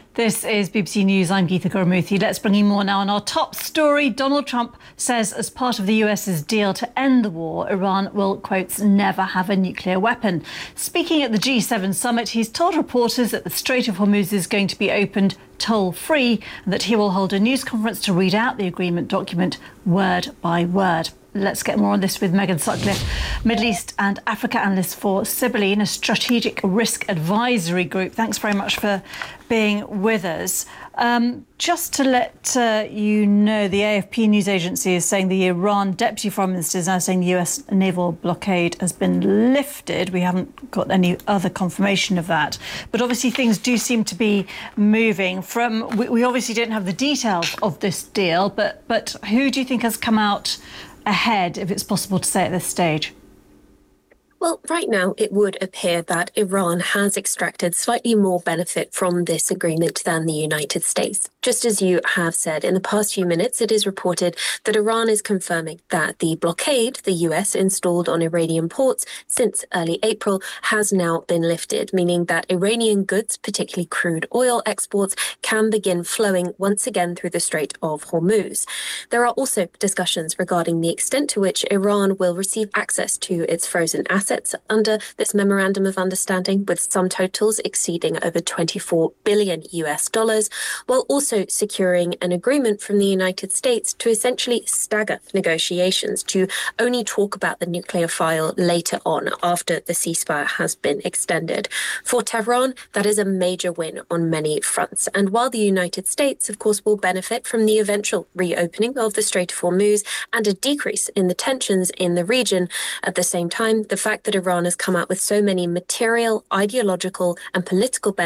This is BBC News. I'm Geetha Gurmurthy. Let's bring you more now on our top story. Donald Trump says as part of the US's deal to end the war, Iran will, quotes, never have a nuclear weapon. Speaking at the G7 summit, he's told reporters that the Strait of Hormuz is going to be opened toll-free and that he will hold a news conference to read out the agreement document word by word. Let's get more on this with Megan Sutcliffe, Middle East and Africa analyst for Sibylline, a strategic risk advisory group. Thanks very much for being with us. Just to let you know, the AFP news agency is saying the Iran deputy foreign minister is now saying the US naval blockade has been lifted. We haven't got any other confirmation of that. But obviously things do seem to be moving from... We obviously don't have the details of this deal, but who do you think has come out ahead, if it's possible to say at this stage? Well, right now, it would appear that Iran has extracted slightly more benefit from this agreement than the United States. Just as you have said, in the past few minutes, it is reported that Iran is confirming that the blockade the US installed on Iranian ports since early April has now been lifted, meaning that Iranian goods, particularly crude oil exports, can begin flowing once again through the Strait of Hormuz. There are also discussions regarding the extent to which Iran will receive access to its frozen assets under this memorandum of understanding, with some totals exceeding over 24 billion US dollars, while also securing an agreement from the United States to essentially stagger negotiations, to only talk about the nuclear file later on after the ceasefire has been extended. For Tehran, that is a major win on many fronts. And while the United States, of course, will benefit from the eventual reopening of the Strait of Hormuz and a decrease in the tensions in the region, at the same time, the fact that Iran has come out with so many material, ideological, and political benefits